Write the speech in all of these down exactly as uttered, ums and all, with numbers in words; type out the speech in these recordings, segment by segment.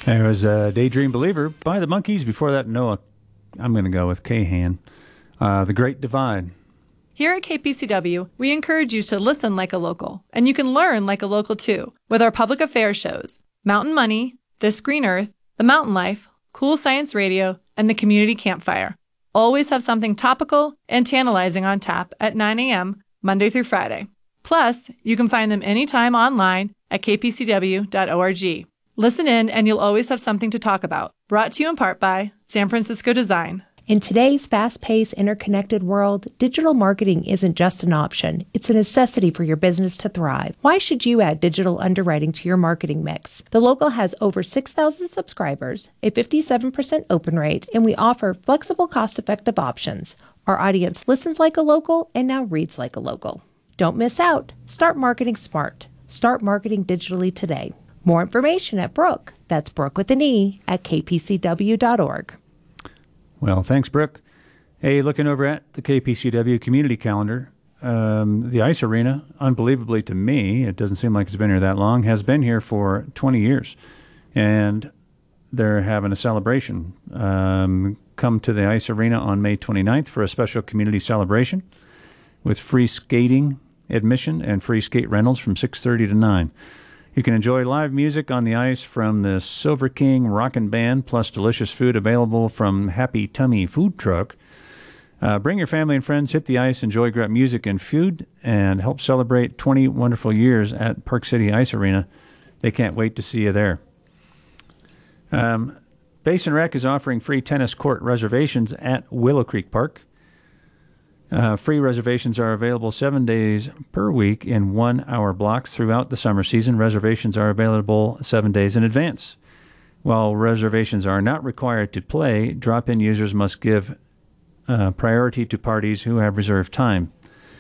There was a Daydream Believer by the Monkees. Before that, Noah, I'm going to go with Kahan. Uh, The Great Divide. Here at K P C W, we encourage you to listen like a local, and you can learn like a local too, with our public affairs shows, Mountain Money, This Green Earth, The Mountain Life, Cool Science Radio, and the Community Campfire. Always have something topical and tantalizing on tap at nine a.m. Monday through Friday. Plus, you can find them anytime online at k p c w dot org. Listen in and you'll always have something to talk about. Brought to you in part by San Francisco Design. In today's fast-paced, interconnected world, digital marketing isn't just an option. It's a necessity for your business to thrive. Why should you add digital underwriting to your marketing mix? The Local has over six thousand subscribers, a fifty-seven percent open rate, and we offer flexible, cost-effective options. Our audience listens like a local and now reads like a local. Don't miss out. Start marketing smart. Start marketing digitally today. More information at Brooke, that's Brooke with an E, at k p c w dot org. Well, thanks, Brooke. Hey, looking over at the K P C W community calendar, um, the Ice Arena, unbelievably to me, it doesn't seem like it's been here that long, has been here for twenty years. And they're having a celebration. Um, come to the Ice Arena on May twenty-ninth for a special community celebration with free skating admission and free skate rentals from six thirty to nine. You can enjoy live music on the ice from the Silver King Rockin' Band, plus delicious food available from Happy Tummy Food Truck. Uh, bring your family and friends, hit the ice, enjoy great music and food, and help celebrate twenty wonderful years at Park City Ice Arena. They can't wait to see you there. Um, Basin Rec is offering free tennis court reservations at Willow Creek Park. Uh, free reservations are available seven days per week in one-hour blocks throughout the summer season. Reservations are available seven days in advance. While reservations are not required to play, drop-in users must give uh, priority to parties who have reserved time.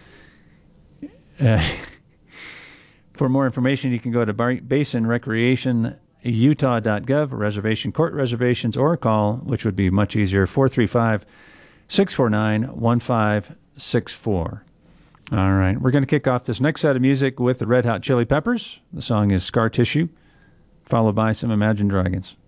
Uh, for more information, you can go to basin recreation utah dot gov, reservation court reservations, or call, which would be much easier, four three five, six four nine, one five six four. All right, we're going to kick off this next set of music with the Red Hot Chili Peppers. The song is Scar Tissue, followed by some Imagine Dragons.